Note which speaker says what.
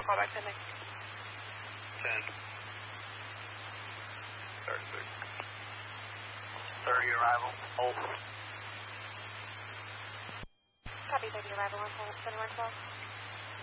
Speaker 1: call back pending.
Speaker 2: 10:36. 30 arrival. Hold.
Speaker 1: Copy 30 arrival on 7112.